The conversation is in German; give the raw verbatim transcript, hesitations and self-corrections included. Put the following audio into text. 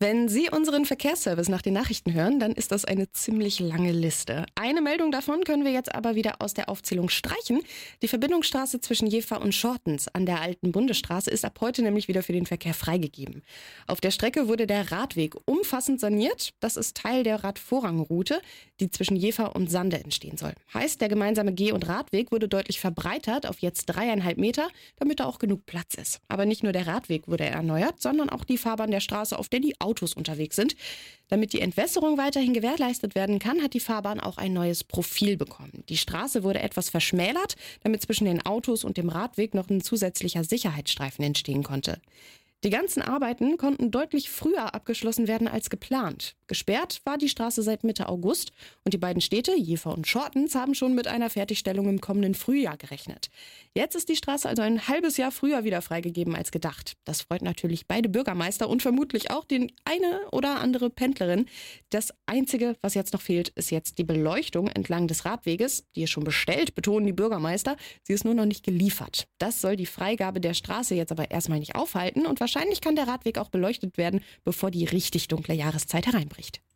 Wenn Sie unseren Verkehrsservice nach den Nachrichten hören, dann ist das eine ziemlich lange Liste. Eine Meldung davon können wir jetzt aber wieder aus der Aufzählung streichen. Die Verbindungsstraße zwischen Jever und Schortens an der alten Bundesstraße ist ab heute nämlich wieder für den Verkehr freigegeben. Auf der Strecke wurde der Radweg umfassend saniert. Das ist Teil der Radvorrangroute, die zwischen Jever und Sande entstehen soll. Heißt, der gemeinsame Geh- und Radweg wurde deutlich verbreitert auf jetzt dreieinhalb Meter, damit da auch genug Platz ist. Aber nicht nur der Radweg wurde erneuert, sondern auch die Fahrbahn der Straße, auf der die Autos unterwegs sind. Damit die Entwässerung weiterhin gewährleistet werden kann, hat die Fahrbahn auch ein neues Profil bekommen. Die Straße wurde etwas verschmälert, damit zwischen den Autos und dem Radweg noch ein zusätzlicher Sicherheitsstreifen entstehen konnte. Die ganzen Arbeiten konnten deutlich früher abgeschlossen werden als geplant. Gesperrt war die Straße seit Mitte August und die beiden Städte, Jever und Schortens, haben schon mit einer Fertigstellung im kommenden Frühjahr gerechnet. Jetzt ist die Straße also ein halbes Jahr früher wieder freigegeben als gedacht. Das freut natürlich beide Bürgermeister und vermutlich auch die eine oder andere Pendlerin. Das Einzige, was jetzt noch fehlt, ist jetzt die Beleuchtung entlang des Radweges. Die ist schon bestellt, betonen die Bürgermeister. Sie ist nur noch nicht geliefert. Das soll die Freigabe der Straße jetzt aber erstmal nicht aufhalten und wahrscheinlich kann der Radweg auch beleuchtet werden, bevor die richtig dunkle Jahreszeit hereinbricht.